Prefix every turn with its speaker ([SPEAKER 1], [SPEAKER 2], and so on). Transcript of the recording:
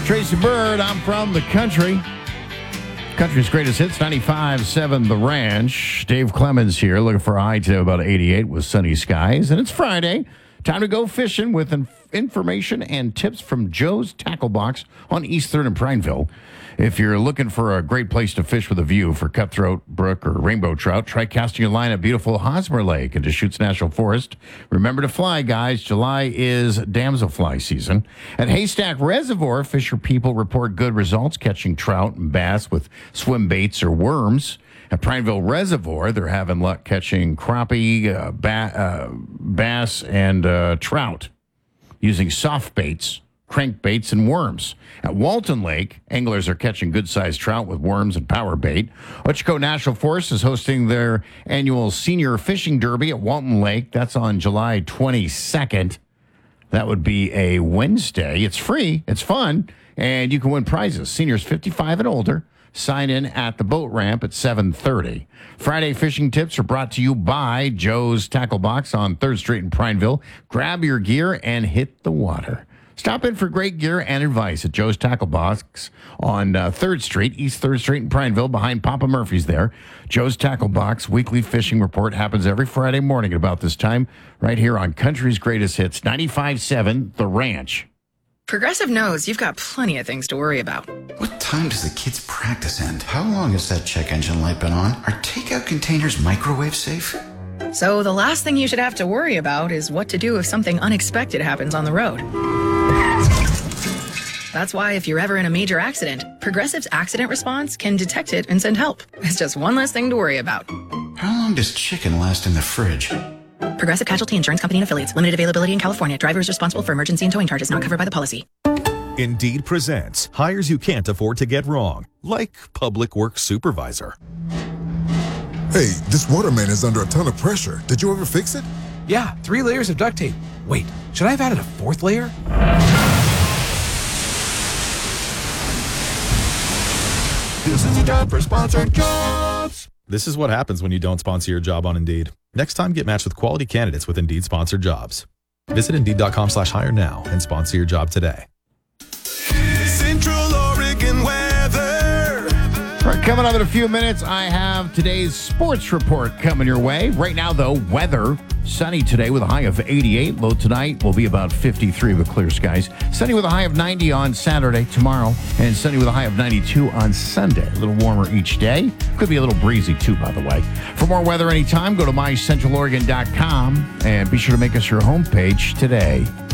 [SPEAKER 1] Tracy Bird, I'm from the country. Country's greatest hits, 95.7 The Ranch. Dave Clemens here, looking for a high today of about 88 with sunny skies. And it's Friday. Time to go fishing with information and tips from Joe's Tackle Box on East 3rd and Prineville. If you're looking for a great place to fish with a view for cutthroat, brook, or rainbow trout, try casting your line at beautiful Hosmer Lake in Deschutes National Forest. Remember to fly, guys. July is damselfly season. At Haystack Reservoir, fisher people report good results catching trout and bass with swim baits or worms. At Prineville Reservoir, they're having luck catching crappie, bass, and trout using soft baits, crankbaits, and worms. At Walton Lake, anglers are catching good-sized trout with worms and power bait. Ochako National Forest is hosting their annual Senior Fishing Derby at Walton Lake. That's on July 22nd. That would be a Wednesday. It's free, it's fun, and you can win prizes. Seniors 55 and older. Sign in at the boat ramp at 7:30. Friday fishing tips are brought to you by Joe's Tackle Box on 3rd Street in Prineville. Grab your gear and hit the water. Stop in for great gear and advice at Joe's Tackle Box on 3rd Street, East 3rd Street in Prineville, behind Papa Murphy's there. Joe's Tackle Box weekly fishing report happens every Friday morning at about this time, right here on Country's Greatest Hits, 95.7 The Ranch.
[SPEAKER 2] Progressive knows you've got plenty of things to worry about.
[SPEAKER 3] What time does the kids' practice end? How long has that check engine light been on? Are takeout containers microwave safe?
[SPEAKER 2] So the last thing you should have to worry about is what to do if something unexpected happens on the road. That's why if you're ever in a major accident, Progressive's accident response can detect it and send help. It's just one less thing to worry about.
[SPEAKER 3] How long does chicken last in the fridge?
[SPEAKER 2] Progressive Casualty Insurance Company and Affiliates. Limited availability in California. Driver is responsible for emergency and towing charges not covered by the policy.
[SPEAKER 4] Indeed presents hires you can't afford to get wrong, like public works supervisor.
[SPEAKER 5] Hey, this water main is under a ton of pressure. Did you ever fix it?
[SPEAKER 6] Yeah, 3 layers of duct tape. Wait, should I have added a 4th layer?
[SPEAKER 5] This is a job for Sponsored Jobs.
[SPEAKER 4] This is what happens when you don't sponsor your job on Indeed. Next time, get matched with quality candidates with Indeed sponsored jobs. Visit Indeed.com/hire now and sponsor your job today.
[SPEAKER 5] Central Oregon weather.
[SPEAKER 1] All right, coming up in a few minutes, I have today's sports report coming your way. Right now, though, weather. Sunny today with a high of 88. Low tonight will be about 53 with clear skies. Sunny with a high of 90 on Saturday, tomorrow. And sunny with a high of 92 on Sunday. A little warmer each day. Could be a little breezy, too, by the way. For more weather anytime, go to mycentraloregon.com and be sure to make us your homepage today.